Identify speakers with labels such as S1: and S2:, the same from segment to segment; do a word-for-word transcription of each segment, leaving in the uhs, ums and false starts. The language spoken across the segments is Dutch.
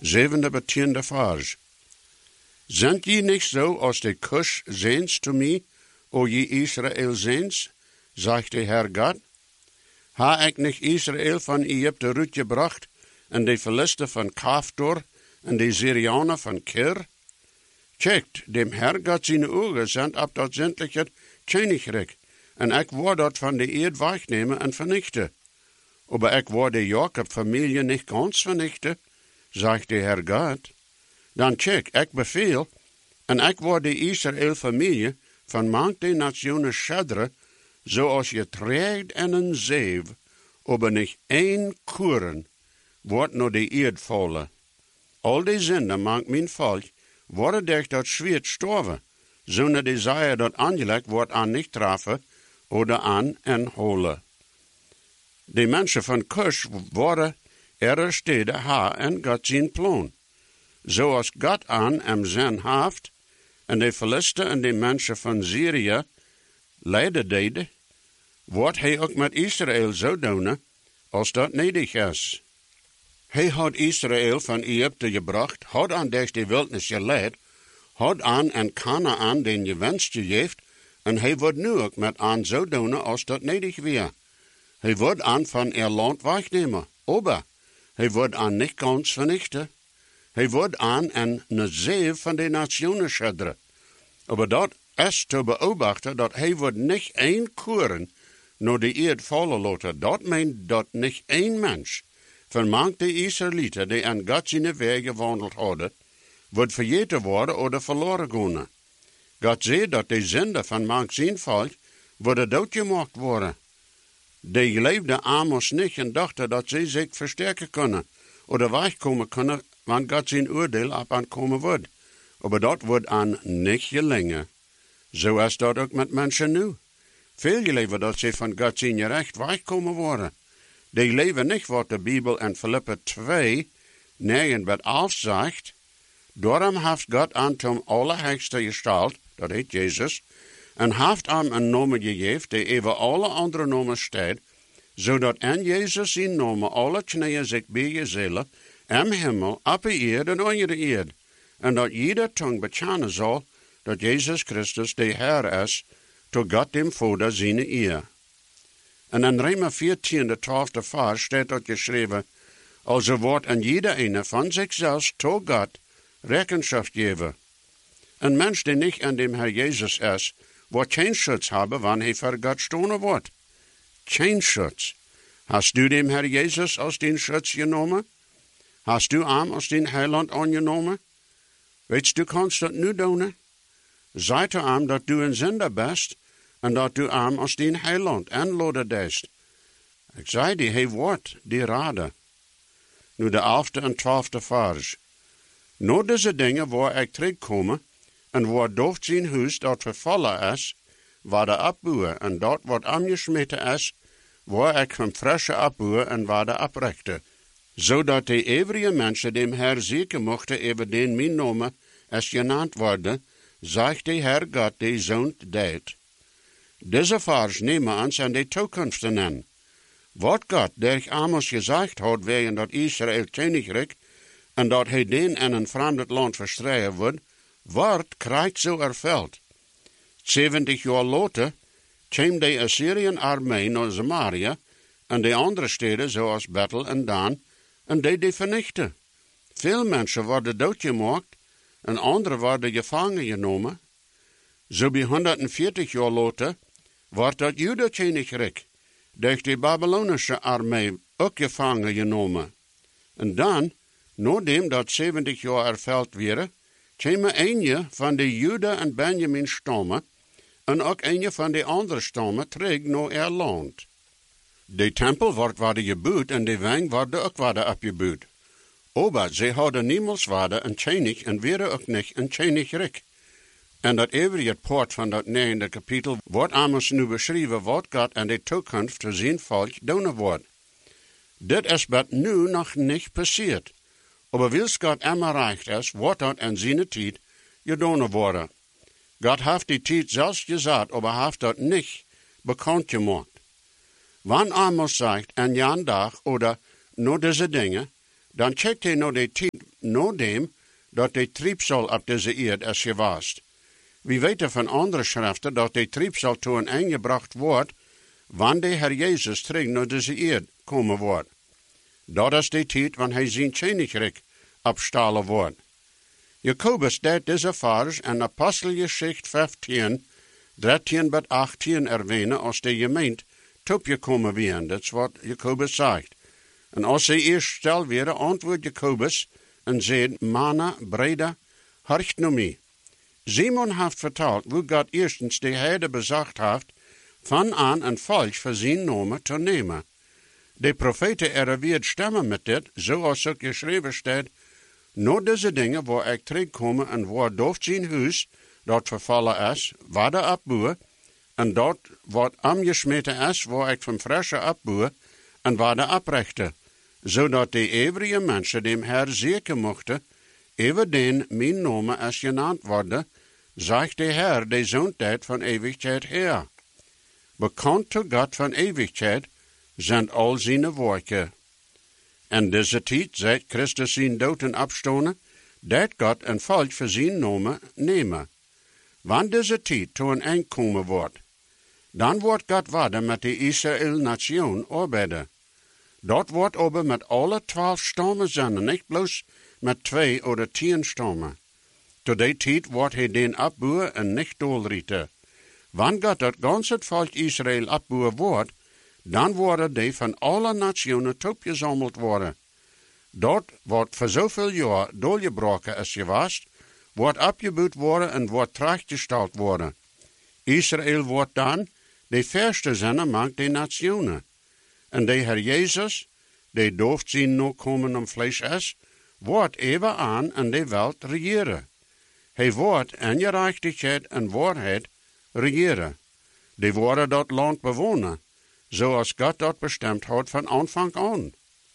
S1: Zevende betiende vers. Sind je nicht so aus der Kusch sehens zu mir, o je Israel sehens, sagt der Herr Gott? Ha ik nicht Israel van Egypte uitgebracht, en de Philister van Kaftor, en de Syrianer van Kir? Checkt, dem Herr Gott zijn ogen zijn op dat zindliche Königreich, en ik word dat van de Erd wegnemen en vernichten. Aber ik word de Jakob-Familie nicht ganz vernichten, sagt der Herr Gott. Dan check, ik beveel, en ik word de Israël-Familie van mank de nationen schaderen, zoals je trägt en een zeef, aber nicht één kuren, wordt naar de Erd vallen. Al die zinden mank mijn volk, worden durch dat Schwert sterven, zonder de Zeier dat aangelegd wordt aan nicht treffen, oder aan en holen. De mensen van Kusch worden ihre steden ha en God zijn plan. Zoals God aan hem zijn haft, en de Philister en de mensen van Syrië lijden deden, wordt hij ook met Israël zo doen, als dat nedig is. Hij had Israël van Egypte gebracht, had aan deze de wildnis geleid, had aan en Kanaan den gewenst gegeven, en hij wordt nu ook met aan zo doen, als dat nedig weer. Hij wordt aan van er land wegnemen, aber hij wordt aan niet ganz vernichten. Hij wordt aan en een zeef van de nationen schaderen. Aber dat is te beobachten, dat hij wordt niet één kuren naar de Erd vallen laten. Dat meent dat niet één mens van mank de Israëlieten die aan God zijn weg gewandeld hadden, wordt vergeten worden of verloren gaan. God zei dat de zenden van mank zijn volk worden doodgemaakt worden. Die geleefden Amos niet en dachten dat ze zich versterken kunnen of wegkomen kunnen, want God zijn oordeel op aankomen wordt. Maar dat wordt aan niet gelingen. Zo is dat ook met mensen nu. Veel leven dat ze van God zijn recht wegkomen worden. Die leven niet wat de Bijbel in Filipper twee, negen bij elf zegt. Daarom heeft God aan hem allerhöchste gestalt, dat heet Jezus, en heeft hem een naam gegeven die even alle andere namen staat, zodat in Jezus zijn naam alle knieën zich bij zullen, im Himmel, op de eerd en onder de eerd, en dat jeder tong bekennen zal, dat Jezus Christus de Heer is, tot God dem Vader zijn eer. En in Römer veertien, de twaalfde vers, staat dat geschreven, also wordt en jeder ene van zichzelf tot God Rechenschaft geven. Een mens die niet aan dem Herr Jezus is, wordt geen schutz hebben, wanneer hij voor God stonen wordt. Geen schutz. Hast du dem Herr Jezus als den Schutz genomen? Hast du hem als den Heiland aangenomen? Weet du, kannst dat nu doen? Zeg te hem dat du een zender bent, en dat du hem als den Heiland aanladen deest. Ik zei die, hij wordt die raden. Nu de elfde en twaalfde vers. Nou deze dingen waar ik terugkomen, en waar dooft zijn huis dat vervallen is, waar de opbouwen, en dat wat aangesmeten is, waar ik hem frische opbouwen en waar de oprechten. Zodat de overige mensen dem Herr zeker mochten even den mijn naam is genaamd worden, zegt de Herr God die zoon deed. Deze vers nemen ons aan de toekomst aan. Wat God durch Amos gezegd had wegen dat Israël Königreich, en dat hij den in een vreemd land verstreien wordt, wordt krijgt zo erveld. zeventig jaar later kwam de Assyrian armee naar Samaria en de andere steden zoals Bethel en Dan en die die vernichten. Veel mensen worden doodgemaakt en anderen worden gevangen genomen. Zo bij honderdveertig jaar later wordt dat Juda-Königreich durch de Babylonische armee ook gevangen genomen. En dan, nadat dat zeventig jaar erveld werden, kwamen een van de Juda en Benjamin stammen en ook een van de andere stammen terug naar er land. De tempel wordt worden gebouwd en de wijn worden ook worden opgebouwd. Aber ze hadden niemals worden een koning en werden ook niet een koninkrijk. En dat overige part van dat negende kapitel wordt Amos nu beschreven wat God in de toekomst voor zijn volk doen wordt. Dit is wat nu nog niet passiert. Aber wils God immer recht is, wordt dat in zijn tijd gedaan worden. God heeft die tijd zelfs gezegd, aber heeft dat niet bekend gemaakt. Wanneer Amos zegt, en jan dag, oder nur deze dingen, dan checkt hij naar de tijd dem dat de triebsal op deze eerd is geweest. We weten van andere schriften dat de triebsal toe een einde gebracht wordt, wanneer de Heer Jezus terug naar deze eerd komen wordt. Dat is de tijd wanneer hij zijn koninkrijk opstalen wordt. Jacobus deed deze vers in Apostelgeschichte vijftien, dertien tot achttien erwähnen als de gemeente topgekomen werden. Dat is wat Jacobus zegt. En als ze eerst stil werden, antwoordt Jacobus en zei, Mana, Breda, horcht naar mij. Simon heeft verteld hoe God eerstens de Heerde bezacht heeft, van aan een volk voor zijn naam te nemen. De profeten er weer stemmen met dit, zoals ook geschreven staat, nou deze dingen waar ik terugkomen en waar dooft zijn huis, dat vervallen is, waar de opbouwen, en dat wat amgesmeten is, waar ik van frisse opbouwen, en waar de oprechten, zodat de eeuwige mensen dem Heer zeker mochten, even den mijn naam is genaamd worden, zegt de Heer, de zoontijd van eeuwigheid her. Bekend te God van eeuwigheid zijn al zijn werken. En deze tijd, seit Christus zijn dood en opstonden, dat God een volk voor zijn naam nemen. Wanneer deze tijd toe een eind komen wordt, dan wordt God worden met de Israël-nation arbeiden. Dat wordt aber met alle twaalf stammen zijn, niet bloos met twee of tien stammen. Tot die tijd wordt hij den opbouwen en niet doorrieten. Wanneer God dat ganze volk Israël opbouwen wordt, dan worden die van alle nationen opgezameld worden. Dat wordt voor zoveel jaar doorgebroken is geweest, wordt opgebouwd worden en wordt terechtgesteld worden. Israël wordt dan de verste zijn maakt de nationen. En de Heer Jezus, die dooft zijn nog komen om vlees is, wordt even aan en de wereld regeren. Hij wordt in gerechtigheid en waarheid regeren. Die worden dat land bewonen, zoals God dat bestemd had van aanvang aan.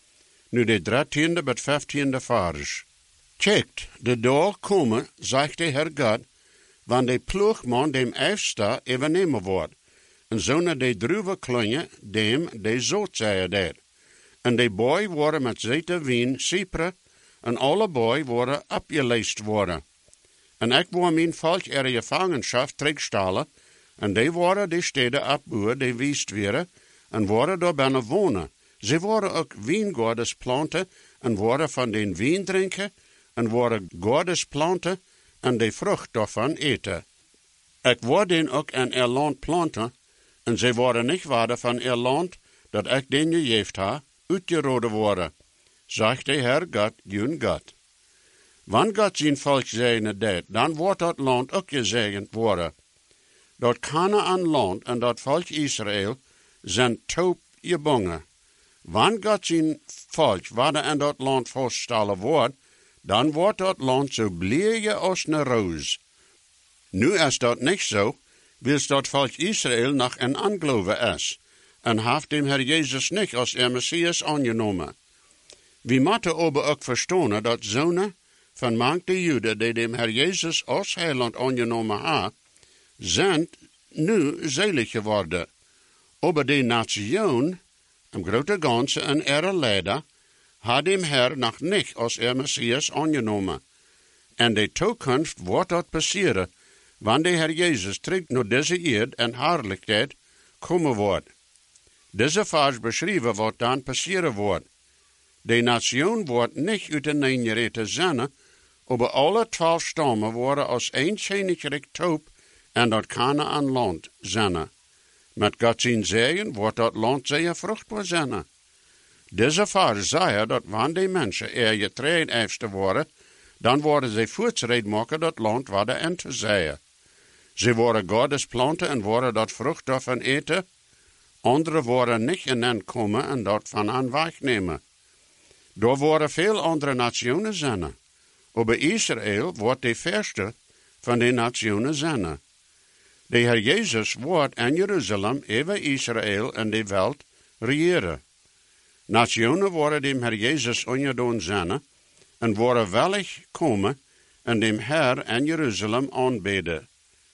S1: Nu de dertiende tot vijftiende vers. Checkt, de dag komen, zegt de Heer God, wanneer de ploegman dem eifsta overnemen wordt, en zonen de druwe klonje dem de zootzeien deed. En de boy worden met zete wien cyperen, en alle boy worden opgeleest worden. En ik wil mijn volk er gevangenschap terugstellen, en die worden de steden opbouwen die wiest werden, en worden daar binnen wonen. Ze worden ook wijngaarden planten, en worden van den wijn drinken, en worden gaarden planten, en de vrucht daarvan eten. Ik word den ook in er land planten, en ze worden niet waarde van er land, dat ik den gegeven ha, uitgeroden worden, zegt de Heer God, jun God. Wanneer God zijn volk zegenen deed, dan wordt dat land ook gezegend worden. Dat Kanaan land en dat volk Israël zijn taub gebonden. Wanneer God zijn volk waarde in dat land vaststellen wordt, dan wordt dat land zo blij als een roos. Nu is dat niet zo, wils dat volk Israël nog een aangeloven is, en heeft dem Heer Jezus niet als er Messias aangenomen. We moeten aber ook verstaan dat zonen van manche Juden die dem Heer Jezus als heiland aangenomen ha, zijn nu zelig geworden. Aber de nation, im grote ganze en ihre leider, had dem Heer nog niet als er Messias aangenomen. En de toekomst wordt dat passeren, wanneer de Heer Jezus terug naar deze eerd en heerlijkheid komen wordt. Deze vers beschrijven wat dan passeren wordt. De nation wordt niet uit de neengereten zinnen, aber alle twaalf stammen worden als één koninkrijk taub en dat Kanaan land zinnen. Met God zijn zegen wordt dat land zeer vruchtbaar zinnen. Deze vers zei dat wanneer de mensen er getreden eifste worden, dan worden ze voortschrijd maken dat land waar de ente zeien. Ze worden Gottes planten en worden dat vrucht daarvan eten. Andere worden niet in hen komen en dat van aan wegnemen. Daar worden veel andere nationen zinnen. Aber Israël wordt de verste van de nationen zinnen. De Heer Jezus wordt in Jeruzalem even Israël en de wereld regeren. Nationen worden dem Heer Jezus ongedaan zinnen en worden wellig komen en dem Heer in Jeruzalem aanbeden.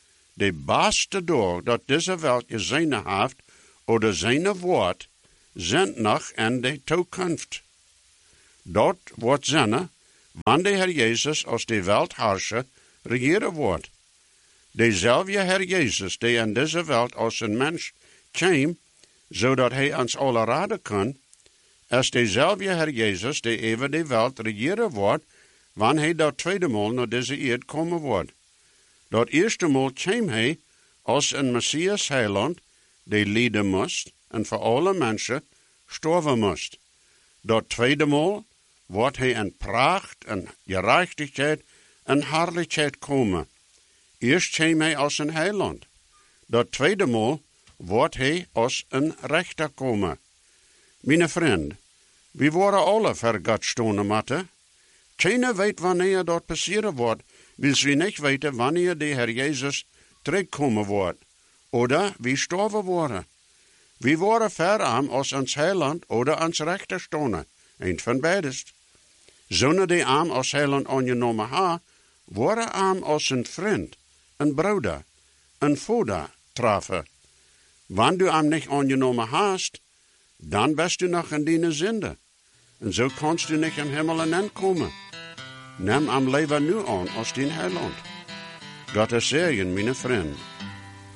S1: De beste dag dat deze wereld gezien heeft, oder zijn woord, zijn nog in de toekomst. Dat wordt zinnen, wanneer de Heer Jezus als de weltherrscher regeren wordt. Dezelfde Heer Jezus, die in deze wereld als een mens kwam, zodat hij ons alle raden kan, is dezelfde Heer Jezus, die even de wereld regeren wordt, wanneer hij dat tweede maal naar deze eerd komen wordt. Dat eerste maal kwam hij als een Messias heiland, die lijden moest en voor alle mensen sterven moest. Dat tweede maal wordt hij in pracht en gerechtigheid en heerlijkheid komen. Eerst kwam hij als een heiland. Dat tweede maal wordt hij als een rechter komen. Mijn vriend, we worden alle voor God stonden moeten. Keiner weet wanneer dat passeren wordt, wil we niet weten wanneer de Heer Jezus terugkomen wordt. Oder we sterven worden. We worden verarm als ons heiland oder ons rechter stonden. Een van beides. Zonder die arm als heiland aangenomen ha, worden arm als een vriend, een broeder, een vader treffen. Wanneer du arm niet aangenomen hast, dan bist du nog in die zonde. En zo kannst du niet in Himmel aankomen. Neem am leven nu aan als dien heiland. God is zegen, mijn vriend.